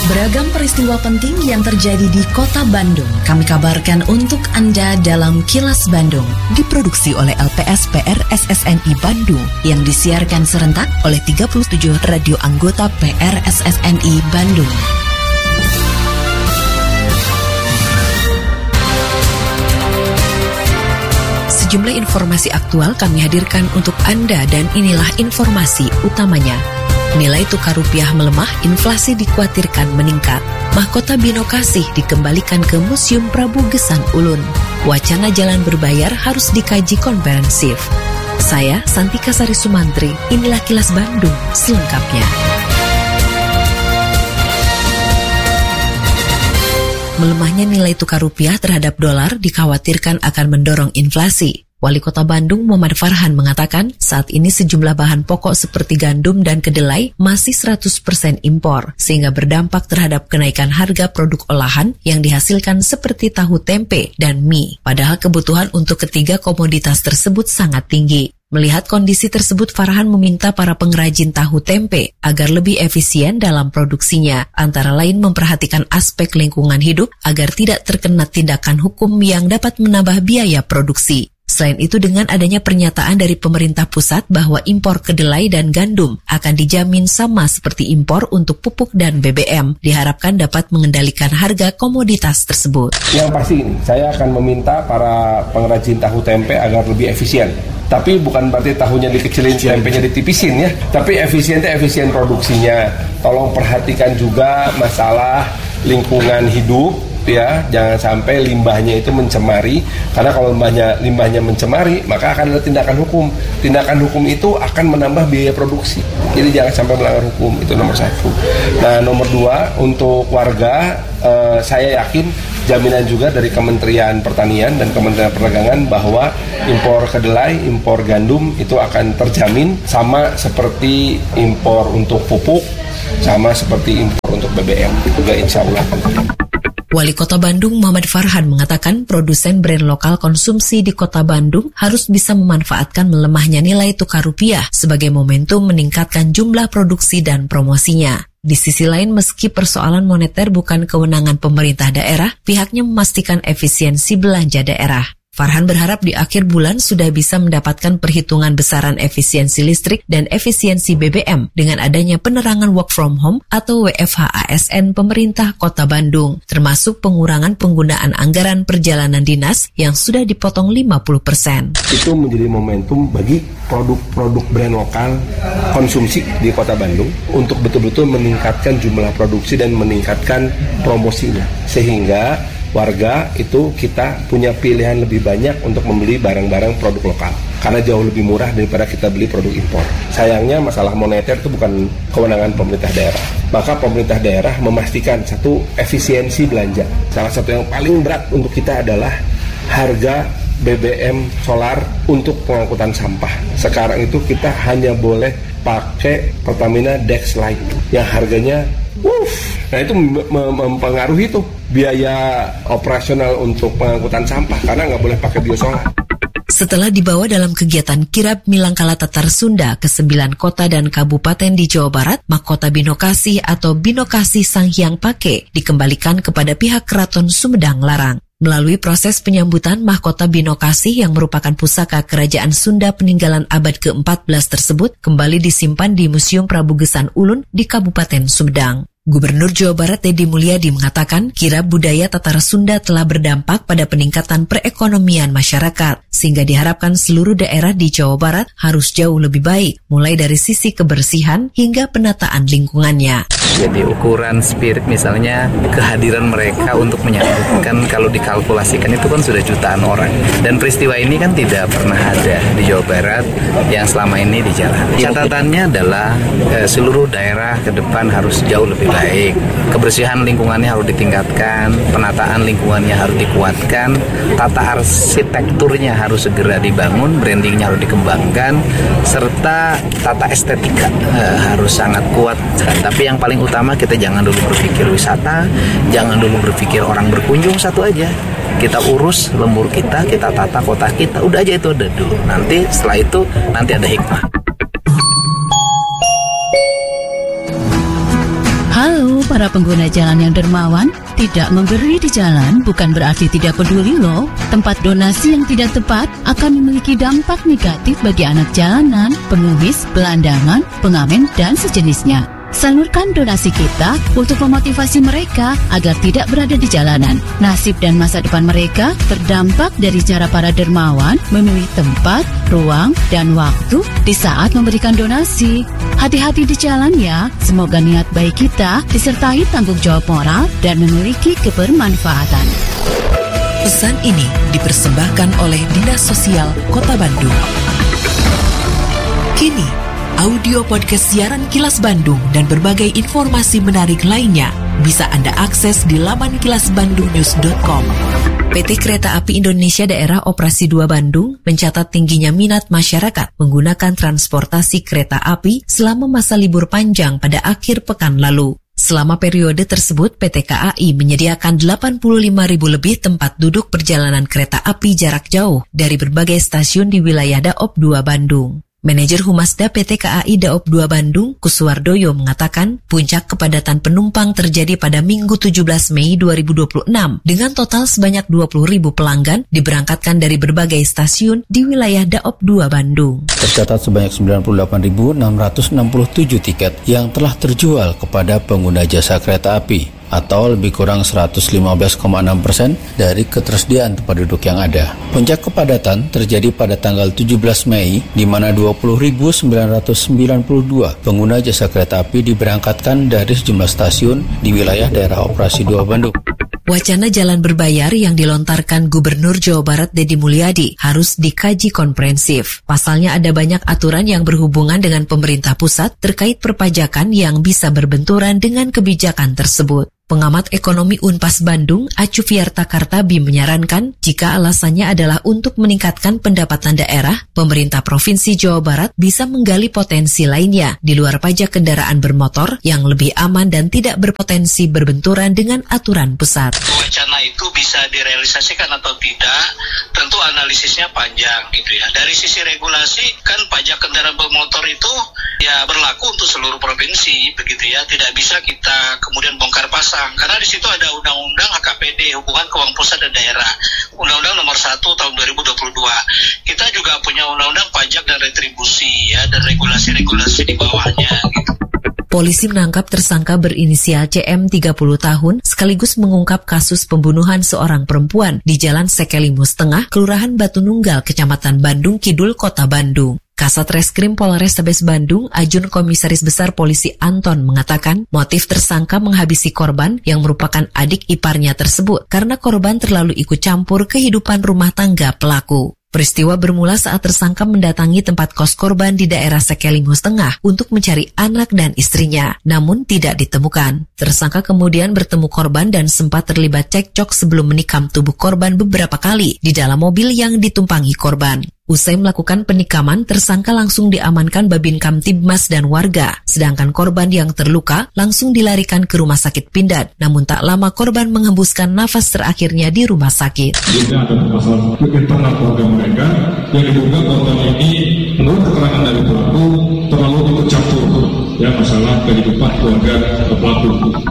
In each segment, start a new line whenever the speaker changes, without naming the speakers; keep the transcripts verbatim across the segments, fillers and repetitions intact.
Beragam peristiwa penting yang terjadi di Kota Bandung kami kabarkan untuk Anda dalam Kilas Bandung. Diproduksi oleh L P S P R S S N I Bandung yang disiarkan serentak oleh tiga puluh tujuh radio anggota P R S S N I Bandung. Sejumlah informasi aktual kami hadirkan untuk Anda dan inilah informasi utamanya. Nilai tukar rupiah melemah, inflasi dikhawatirkan meningkat. Mahkota Binokasih dikembalikan ke Museum Prabu Gesan Ulun. Wacana jalan berbayar harus dikaji komprehensif. Saya Santika Sari Sumantri, inilah Kilas Bandung selengkapnya. Melemahnya nilai tukar rupiah terhadap dolar dikhawatirkan akan mendorong inflasi. Wali Kota Bandung Muhammad Farhan mengatakan saat ini sejumlah bahan pokok seperti gandum dan kedelai masih seratus persen impor, sehingga berdampak terhadap kenaikan harga produk olahan yang dihasilkan seperti tahu tempe dan mie. Padahal kebutuhan untuk ketiga komoditas tersebut sangat tinggi. Melihat kondisi tersebut, Farhan meminta para pengrajin tahu tempe agar lebih efisien dalam produksinya, antara lain memperhatikan aspek lingkungan hidup agar tidak terkena tindakan hukum yang dapat menambah biaya produksi. Selain itu, dengan adanya pernyataan dari pemerintah pusat bahwa impor kedelai dan gandum akan dijamin sama seperti impor untuk pupuk dan B B M, diharapkan dapat mengendalikan harga komoditas tersebut.
Yang pasti ini, saya akan meminta para pengrajin tahu tempe agar lebih efisien. Tapi bukan berarti tahunya dikecilin, tempenya ditipisin ya. Tapi efisien itu efisien produksinya. Tolong perhatikan juga masalah lingkungan hidup. Ya, jangan sampai limbahnya itu mencemari, karena kalau limbahnya limbahnya mencemari, maka akan ada tindakan hukum. Tindakan hukum itu akan menambah biaya produksi. Jadi jangan sampai melanggar hukum, itu nomor satu. Nah, nomor dua, untuk warga, eh, saya yakin jaminan juga dari Kementerian Pertanian dan Kementerian Perdagangan bahwa impor kedelai, impor gandum itu akan terjamin sama seperti impor untuk pupuk, sama seperti impor untuk B B M. Juga insya Allah.
Wali Kota Bandung Muhammad Farhan mengatakan produsen brand lokal konsumsi di Kota Bandung harus bisa memanfaatkan melemahnya nilai tukar rupiah sebagai momentum meningkatkan jumlah produksi dan promosinya. Di sisi lain, meski persoalan moneter bukan kewenangan pemerintah daerah, pihaknya memastikan efisiensi belanja daerah. Farhan berharap di akhir bulan sudah bisa mendapatkan perhitungan besaran efisiensi listrik dan efisiensi B B M dengan adanya penerangan work from home atau W F H A S N pemerintah Kota Bandung, termasuk pengurangan penggunaan anggaran perjalanan dinas yang sudah dipotong lima puluh persen.
Itu menjadi momentum bagi produk-produk brand lokal konsumsi di Kota Bandung untuk betul-betul meningkatkan jumlah produksi dan meningkatkan promosinya, sehingga warga itu kita punya pilihan lebih banyak untuk membeli barang-barang produk lokal karena jauh lebih murah daripada kita beli produk impor. Sayangnya masalah moneter itu bukan kewenangan pemerintah daerah. Maka pemerintah daerah memastikan satu efisiensi belanja. Salah satu yang paling berat untuk kita adalah harga B B M solar untuk pengangkutan sampah. Sekarang itu kita hanya boleh pakai Pertamina Dex Lite yang harganya Wuff, nah itu mempengaruhi tuh biaya operasional untuk pengangkutan sampah karena nggak boleh pakai biosolar.
Setelah dibawa dalam kegiatan kirab Milangkala Tatar Sunda ke sembilan kota dan kabupaten di Jawa Barat, mahkota Binokasih atau Binokasih Sanghyang Pake dikembalikan kepada pihak Keraton Sumedang Larang. Melalui proses penyambutan, mahkota Binokasih yang merupakan pusaka kerajaan Sunda peninggalan abad ke empat belas tersebut kembali disimpan di Museum Prabu Gesan Ulun di Kabupaten Sumedang. Gubernur Jawa Barat Deddy Mulyadi mengatakan kirab budaya Tatar Sunda telah berdampak pada peningkatan perekonomian masyarakat, sehingga diharapkan seluruh daerah di Jawa Barat harus jauh lebih baik, mulai dari sisi kebersihan hingga penataan lingkungannya.
Jadi ukuran spirit misalnya kehadiran mereka untuk menyambutkan, kalau dikalkulasikan itu kan sudah jutaan orang. Dan peristiwa ini kan tidak pernah ada di Jawa Barat yang selama ini dijalani. Catatannya adalah eh, seluruh daerah ke depan harus jauh lebih baik. Kebersihan lingkungannya harus ditingkatkan, penataan lingkungannya harus dikuatkan, tata arsitekturnya harus segera dibangun, brandingnya harus dikembangkan, serta tata estetika eh, harus sangat kuat. Tapi yang paling utama kita jangan dulu berpikir wisata, jangan dulu berpikir orang berkunjung, satu aja. Kita urus lembur kita, kita tata kota kita, udah aja itu udah dulu. Nanti setelah itu nanti ada hikmah.
Halo.
Halo para pengguna jalan yang dermawan, tidak memberi di jalan bukan berarti tidak peduli loh. Tempat donasi yang tidak tepat akan memiliki dampak negatif bagi anak jalanan, pengemis, gelandangan, pengamen, dan sejenisnya. Salurkan donasi kita untuk memotivasi mereka agar tidak berada di jalanan. Nasib dan masa depan mereka terdampak dari cara para dermawan memilih tempat, ruang, dan waktu di saat memberikan donasi. Hati-hati di jalan ya, semoga niat baik kita disertai tanggung jawab moral dan memiliki kebermanfaatan.
Pesan ini dipersembahkan oleh Dinas Sosial Kota Bandung. Kini, audio podcast siaran Kilas Bandung dan berbagai informasi menarik lainnya bisa Anda akses di laman kilas bandung news dot com. P T Kereta Api Indonesia Daerah Operasi dua Bandung mencatat tingginya minat masyarakat menggunakan transportasi kereta api selama masa libur panjang pada akhir pekan lalu. Selama periode tersebut, P T K A I menyediakan delapan puluh lima ribu lebih tempat duduk perjalanan kereta api jarak jauh dari berbagai stasiun di wilayah Daop dua Bandung. Manajer Humasda P T K A I Daop dua Bandung, Kuswardoyo mengatakan puncak kepadatan penumpang terjadi pada Minggu tujuh belas Mei dua ribu dua puluh enam dengan total sebanyak dua puluh ribu pelanggan diberangkatkan dari berbagai stasiun di wilayah Daop dua Bandung.
Tercatat sebanyak sembilan puluh delapan ribu enam ratus enam puluh tujuh tiket yang telah terjual kepada pengguna jasa kereta api, atau lebih kurang seratus lima belas koma enam persen dari ketersediaan tempat duduk yang ada. Puncak kepadatan terjadi pada tanggal tujuh belas Mei, di mana dua puluh ribu sembilan ratus sembilan puluh dua pengguna jasa kereta api diberangkatkan dari sejumlah stasiun di wilayah daerah operasi dua Bandung.
Wacana jalan berbayar yang dilontarkan Gubernur Jawa Barat Deddy Mulyadi harus dikaji komprehensif. Pasalnya ada banyak aturan yang berhubungan dengan pemerintah pusat terkait perpajakan yang bisa berbenturan dengan kebijakan tersebut. Pengamat ekonomi Unpas Bandung, Acu Fiarta Kartabi menyarankan jika alasannya adalah untuk meningkatkan pendapatan daerah, pemerintah Provinsi Jawa Barat bisa menggali potensi lainnya di luar pajak kendaraan bermotor yang lebih aman dan tidak berpotensi berbenturan dengan aturan pusat.
Wacana itu bisa direalisasikan atau tidak, tentu analisisnya panjang gitu ya. Dari sisi regulasi kan pajak kendaraan bermotor itu ya berlaku untuk seluruh provinsi begitu ya, tidak bisa kita kemudian bongkar pasang. Karena di situ ada undang-undang H K P D, hubungan keuangan pusat dan daerah, undang-undang nomor satu tahun dua ribu dua puluh dua. Kita juga punya undang-undang pajak dan retribusi ya, dan regulasi-regulasi di bawahnya gitu.
Polisi menangkap tersangka berinisial C M tiga puluh tahun sekaligus mengungkap kasus pembunuhan seorang perempuan di Jalan Sekelimus Tengah, Kelurahan Batu Nunggal, Kecamatan Bandung Kidul, Kota Bandung. Kasat Reskrim Polrestabes Bandung, Ajun Komisaris Besar Polisi Anton mengatakan motif tersangka menghabisi korban yang merupakan adik iparnya tersebut karena korban terlalu ikut campur kehidupan rumah tangga pelaku. Peristiwa bermula saat tersangka mendatangi tempat kos korban di daerah Sekelimus Tengah untuk mencari anak dan istrinya, namun tidak ditemukan. Tersangka kemudian bertemu korban dan sempat terlibat cekcok sebelum menikam tubuh korban beberapa kali di dalam mobil yang ditumpangi korban. Usai melakukan penikaman, tersangka langsung diamankan Babin Kamtibmas dan warga, sedangkan korban yang terluka langsung dilarikan ke rumah sakit Pindad. Namun tak lama korban menghembuskan nafas terakhirnya di rumah sakit.
Juga ada masalah internal keluarga mereka yang diduga korban ini menurut keterangan dari pelaku terlalu ikut campur ya masalah kehidupan keluarga pelaku.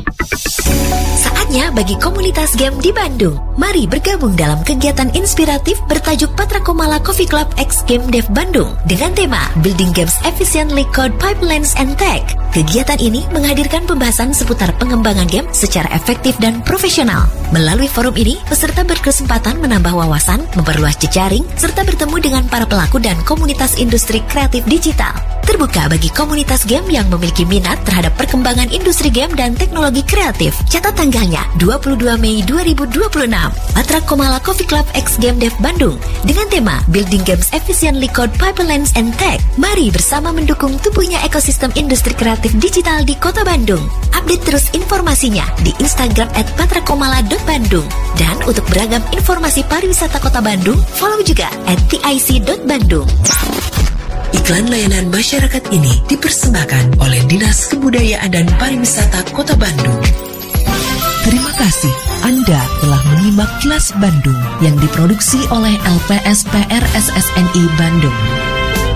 Saatnya bagi komunitas game di Bandung. Mari bergabung dalam kegiatan inspiratif bertajuk Patra Komala Coffee Club X Game Dev Bandung dengan tema Building Games Efficiently Code Pipelines and Tech. Kegiatan ini menghadirkan pembahasan seputar pengembangan game secara efektif dan profesional. Melalui forum ini, peserta berkesempatan menambah wawasan, memperluas jejaring, serta bertemu dengan para pelaku dan komunitas industri kreatif digital. Terbuka bagi komunitas game yang memiliki minat terhadap perkembangan industri game dan teknologi kreatif. Catat tanggalnya dua puluh dua Mei dua ribu dua puluh enam. Patra Komala Coffee Club X Game Dev Bandung dengan tema Building Games Efficiently Code Pipelines and Tech. Mari bersama mendukung tumbuhnya ekosistem industri kreatif digital di Kota Bandung. Update terus informasinya di Instagram at patrakomala dot bandung. Dan untuk beragam informasi pariwisata Kota Bandung, follow juga at t i c dot bandung.
Iklan layanan masyarakat ini dipersembahkan oleh Dinas Kebudayaan dan Pariwisata Kota Bandung. Terima kasih Anda telah menyimak Kilas Bandung yang diproduksi oleh L P S P R S S N I Bandung.